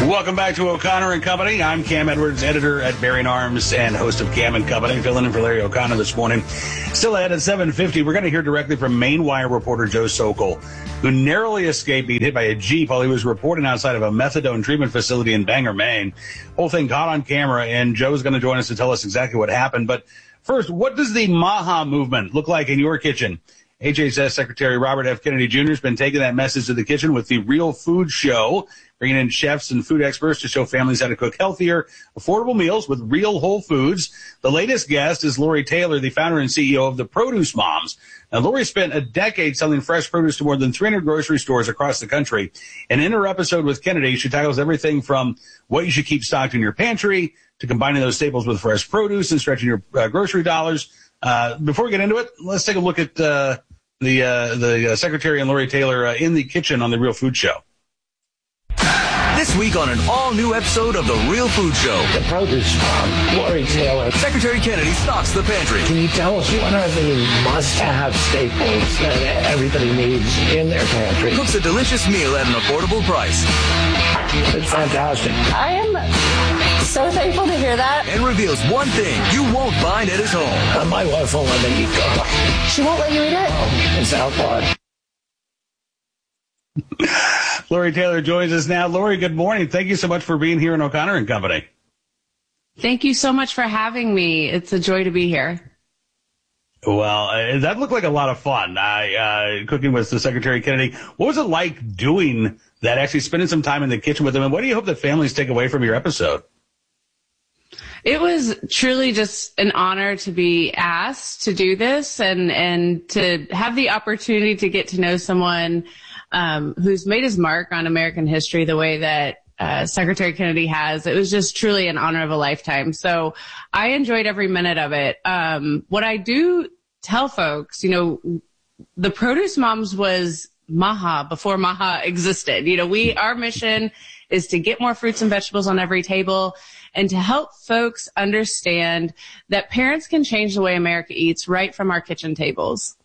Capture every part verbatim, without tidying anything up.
Welcome back to O'Connor and Company. I'm Cam Edwards, editor at Bearing Arms and host of Cam and Company, filling in for Larry O'Connor this morning. Still ahead at seven fifty, we're going to hear directly from Maine Wire reporter Joe Sokol, who narrowly escaped being hit by a Jeep while he was reporting outside of a methadone treatment facility in Bangor, Maine. Whole thing caught on camera, and Joe's going to join us to tell us exactly what happened. But first, what does the MAHA movement look like in your kitchen? H H S Secretary Robert F. Kennedy Junior has been taking that message to the kitchen with the Real Food Show, bringing in chefs and food experts to show families how to cook healthier, affordable meals with real whole foods. The latest guest is Lori Taylor, the founder and C E O of the Produce Moms. Now, Lori spent a decade selling fresh produce to more than three hundred grocery stores across the country. And in her episode with Kennedy, she tackles everything from what you should keep stocked in your pantry to combining those staples with fresh produce and stretching your uh, grocery dollars. Uh, before we get into it, let's take a look at uh, the uh, the uh, Secretary and Lori Taylor uh, in the kitchen on the Real Food Show. This week on an all-new episode of The Real Food Show. The Produce Mom, Lori Taylor. Secretary Kennedy stocks the pantry. Can you tell us what are the must-have staples that everybody needs in their pantry? Cooks a delicious meal at an affordable price. It's fantastic. I am so thankful to hear that. And reveals one thing you won't find at his home. Uh, my wife won't let me eat garlic. She won't let you eat it? Oh, it's outlawed. Lori Taylor joins us now. Lori, good morning. Thank you so much for being here in O'Connor and Company. Thank you so much for having me. It's a joy to be here. Well, uh, that looked like a lot of fun, uh, uh, cooking with the Secretary Kennedy. What was it like doing that, actually spending some time in the kitchen with them? And what do you hope that families take away from your episode? It was truly just an honor to be asked to do this and, and to have the opportunity to get to know someone um, who's made his mark on American history the way that uh, Secretary Kennedy has. It was just truly an honor of a lifetime. So I enjoyed every minute of it. Um, what I do tell folks, you know, the Produce Moms was MAHA before MAHA existed. You know, we, our mission is to get more fruits and vegetables on every table and to help folks understand that parents can change the way America eats right from our kitchen tables.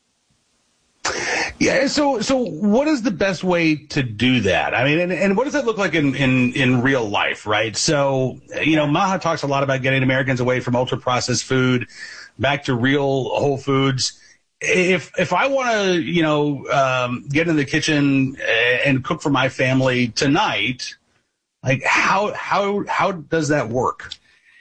Yeah. So, so what is the best way to do that? I mean, and, and what does that look like in, in, in real life, right? So, you know, MAHA talks a lot about getting Americans away from ultra processed food back to real whole foods. If, if I want to, you know, um, get in the kitchen and cook for my family tonight, like how, how, how does that work?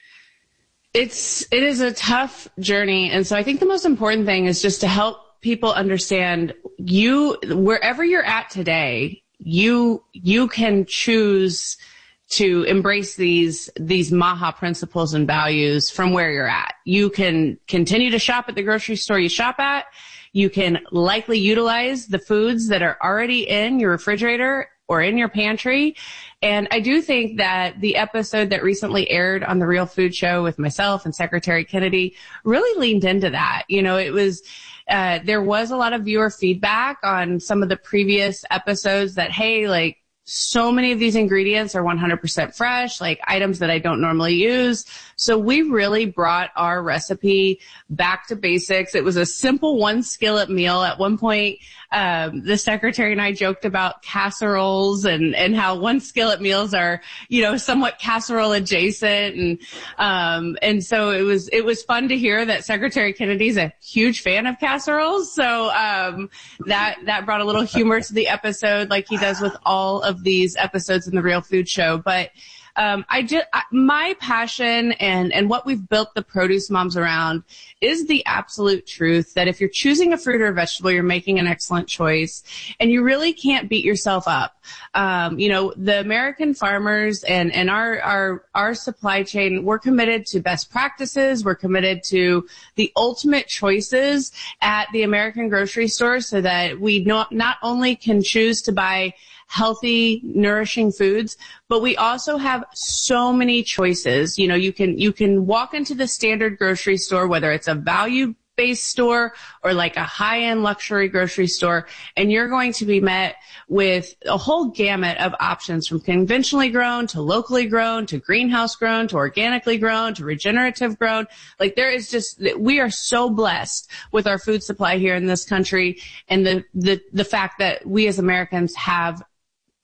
It's, it is a tough journey. And so I think the most important thing is just to help people understand you, wherever you're at today, you, you can choose to embrace these, these MAHA principles and values from where you're at. You can continue to shop at the grocery store you shop at. You can likely utilize the foods that are already in your refrigerator or in your pantry. And I do think that the episode that recently aired on the Real Food Show with myself and Secretary Kennedy really leaned into that. You know, it was, uh, there was a lot of viewer feedback on some of the previous episodes that, hey, like, so many of these ingredients are one hundred percent fresh, like items that I don't normally use. So we really brought our recipe back to basics. It was a simple one skillet meal. At one point, um, the secretary and I joked about casseroles and, and how one skillet meals are, you know, somewhat casserole adjacent. And, um, and so it was, it was fun to hear that Secretary Kennedy's a huge fan of casseroles. So, um, that, that brought a little humor to the episode like he does with all of these episodes in the Real Food Show. But um I just I, my passion and and what we've built the Produce Moms around is the absolute truth that if you're choosing a fruit or a vegetable, you're making an excellent choice, and you really can't beat yourself up. Um, you know, the American farmers and and our our our supply chain, we're committed to best practices. We're committed to the ultimate choices at the American grocery store, so that we not not only can choose to buy healthy, nourishing foods, but we also have so many choices. You know, you can, you can walk into the standard grocery store, whether it's a value-based store or like a high-end luxury grocery store, and you're going to be met with a whole gamut of options, from conventionally grown to locally grown to greenhouse grown to organically grown to regenerative grown. Like, there is just, we are so blessed with our food supply here in this country, and the, the, the fact that we as Americans have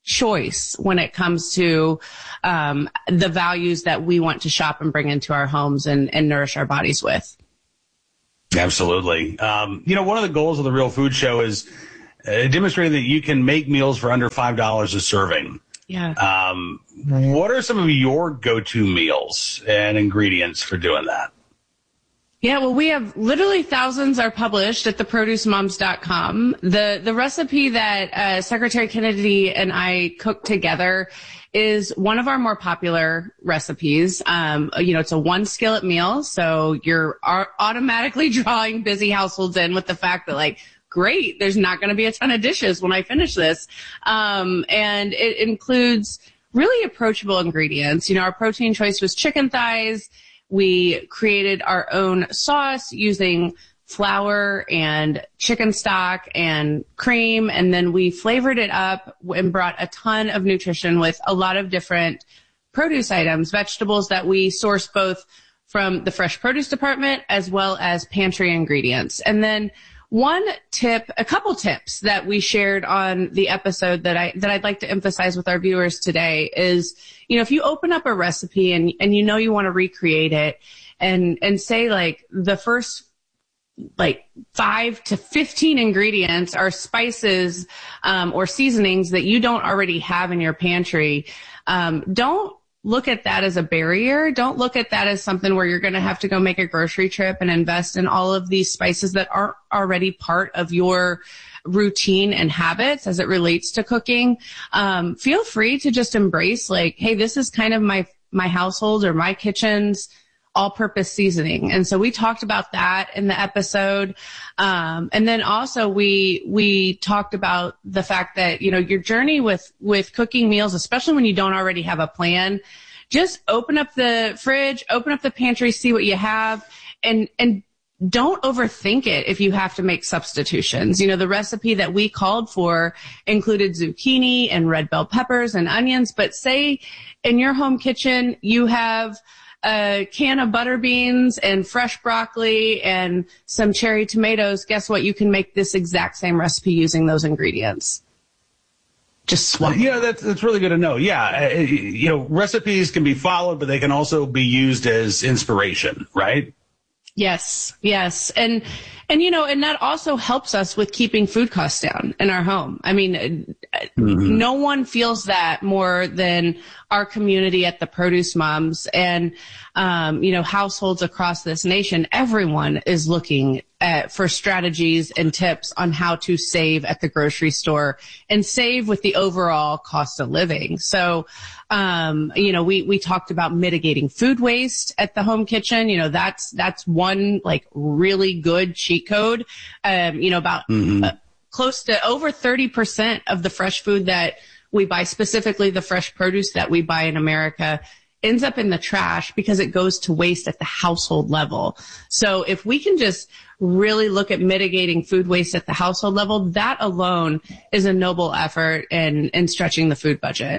choice when it comes to um, the values that we want to shop and bring into our homes and, and nourish our bodies with. Absolutely. Um, you know, one of the goals of the Real Food Show is uh, demonstrating that you can make meals for under five dollars a serving. Yeah. Um, what are some of your go-to meals and ingredients for doing that? Yeah, well, we have literally thousands are published at the produce moms dot com. The the recipe that uh, Secretary Kennedy and I cooked together is one of our more popular recipes. Um, you know, it's a one skillet meal, so you're are automatically drawing busy households in with the fact that, like, great, there's not going to be a ton of dishes when I finish this. Um, and it includes really approachable ingredients. You know, our protein choice was chicken thighs. We created our own sauce using flour and chicken stock and cream, and then we flavored it up and brought a ton of nutrition with a lot of different produce items, vegetables that we source both from the fresh produce department as well as pantry ingredients. And then one tip, a couple tips that we shared on the episode that I, that I'd like to emphasize with our viewers today is, you know, if you open up a recipe and, and you know you want to recreate it and, and say like the first like five to fifteen ingredients are spices, um, or seasonings that you don't already have in your pantry, um, don't look at that as a barrier. Don't look at that as something where you're going to have to go make a grocery trip and invest in all of these spices that aren't already part of your routine and habits as it relates to cooking. Um, feel free to just embrace like, hey, this is kind of my, my household or my kitchen's all-purpose seasoning. And so we talked about that in the episode. Um, and then also we, we talked about the fact that, you know, your journey with, with cooking meals, especially when you don't already have a plan, just open up the fridge, open up the pantry, see what you have, and, and don't overthink it if you have to make substitutions. You know, the recipe that we called for included zucchini and red bell peppers and onions, but say in your home kitchen, you have a can of butter beans and fresh broccoli and some cherry tomatoes. Guess what? You can make this exact same recipe using those ingredients. Just swap. Yeah, that's, that's really good to know. Yeah. Uh, you know, recipes can be followed, but they can also be used as inspiration, right? Yes, yes. And, and, you know, and that also helps us with keeping food costs down in our home. I mean, mm-hmm. no one feels that more than our community at the Produce Moms and, um, you know, households across this nation. Everyone is looking at, for strategies and tips on how to save at the grocery store and save with the overall cost of living. So, um, you know, we, we talked about mitigating food waste at the home kitchen. You know, that's, that's one like really good cheat code. Um, you know, about mm-hmm. uh, close to over thirty percent of the fresh food that we buy, specifically the fresh produce that we buy in America, ends up in the trash because it goes to waste at the household level. So if we can just really look at mitigating food waste at the household level, that alone is a noble effort in, in stretching the food budget.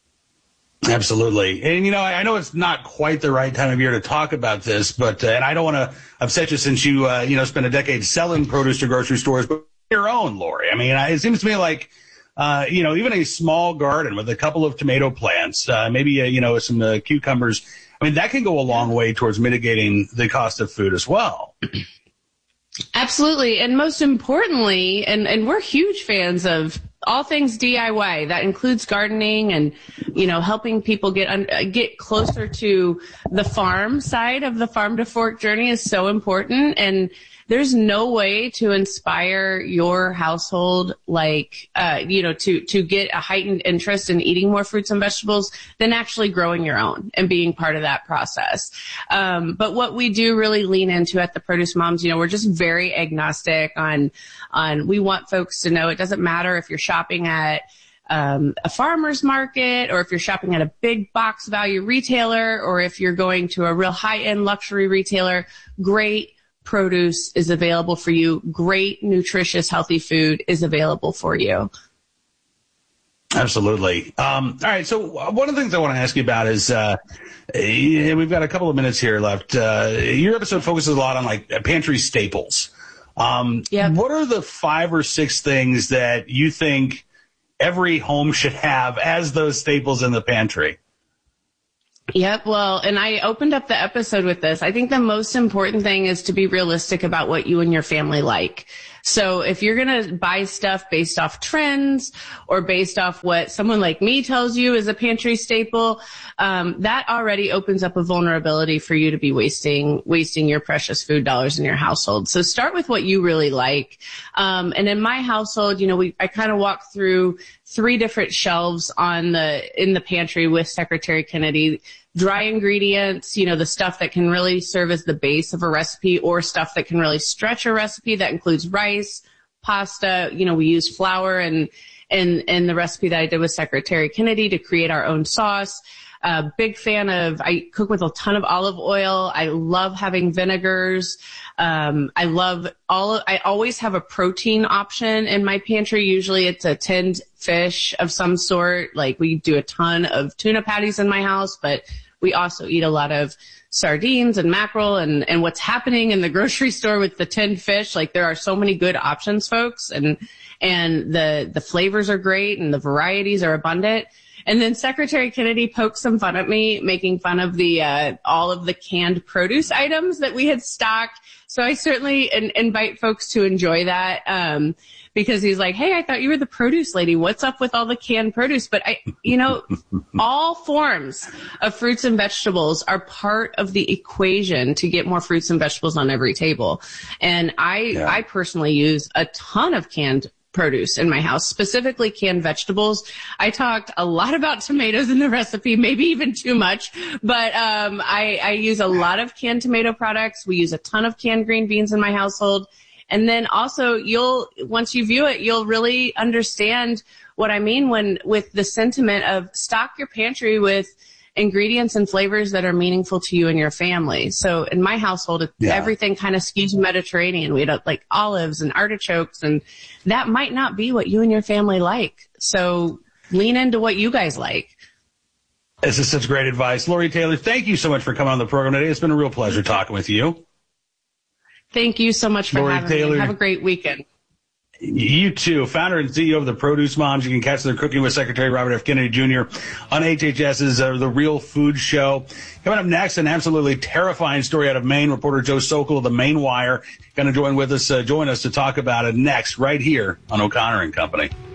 Absolutely. And, you know, I know it's not quite the right time of year to talk about this, but, uh, and I don't want to upset you since you, uh, you know, spent a decade selling produce to grocery stores, but your own, Lori. I mean, it seems to me like, uh, you know, even a small garden with a couple of tomato plants, uh, maybe, uh, you know, some uh, cucumbers. I mean, that can go a long way towards mitigating the cost of food as well. Absolutely. And most importantly, and, and we're huge fans of all things D I Y. That includes gardening and, you know, helping people get un- get closer to the farm side of the farm to fork journey is so important. And there's no way to inspire your household like, uh, you know, to, to get a heightened interest in eating more fruits and vegetables than actually growing your own and being part of that process. Um, but what we do really lean into at the Produce Moms, you know, we're just very agnostic on, on, we want folks to know it doesn't matter if you're shopping at, um, a farmer's market or if you're shopping at a big box value retailer or if you're going to a real high end luxury retailer. Great produce is available for you. Great, nutritious, healthy food is available for you. Absolutely. Um, all right. So one of the things I want to ask you about is, uh, we've got a couple of minutes here left. Uh, your episode focuses a lot on like pantry staples. Um, yep. What are the five or six things that you think every home should have as those staples in the pantry. Yep. Well, and I opened up the episode with this. I think the most important thing is to be realistic about what you and your family like. So if you're going to buy stuff based off trends or based off what someone like me tells you is a pantry staple, um, that already opens up a vulnerability for you to be wasting, wasting your precious food dollars in your household. So start with what you really like. Um, and in my household, you know, we, I kind of walk through three different shelves on the, in the pantry with Secretary Kennedy. Dry ingredients, you know, the stuff that can really serve as the base of a recipe, or stuff that can really stretch a recipe. That includes rice, pasta. You know, we use flour and, and, and the recipe that I did with Secretary Kennedy to create our own sauce. Uh, big fan of, I cook with a ton of olive oil. I love having vinegars. Um, I love all, of, I always have a protein option in my pantry. Usually it's a tinned fish of some sort. Like, we do a ton of tuna patties in my house, but we also eat a lot of sardines and mackerel, and, and what's happening in the grocery store with the tinned fish. Like, there are so many good options, folks, and, and the, the flavors are great and the varieties are abundant. And then Secretary Kennedy poked some fun at me, making fun of the, uh, all of the canned produce items that we had stocked. So I certainly in, invite folks to enjoy that, um, because he's like, hey, I thought you were the produce lady. What's up with all the canned produce? But I, you know, all forms of fruits and vegetables are part of the equation to get more fruits and vegetables on every table. And I, yeah. I personally use a ton of canned produce in my house, specifically canned vegetables. I talked a lot about tomatoes in the recipe, maybe even too much, but um, I, I use a lot of canned tomato products. We use a ton of canned green beans in my household. And then also, you'll, once you view it, you'll really understand what I mean when, with the sentiment of stock your pantry with ingredients and flavors that are meaningful to you and your family. So in my household, yeah. everything kind of skews Mediterranean. We had like olives and artichokes, and that might not be what you and your family like. So lean into what you guys like. This is such great advice. Lori Taylor, thank you so much for coming on the program today. It's been a real pleasure talking with you. Thank you so much for Lori having Taylor. me. Have a great weekend. You too. Founder and C E O of the Produce Moms. You can catch their Cooking with Secretary Robert F. Kennedy Junior on H H S's uh, The Real Food Show. Coming up next, an absolutely terrifying story out of Maine. Reporter Joe Sokol of the Maine Wire going to join with us, uh, join us to talk about it next, right here on O'Connor and Company.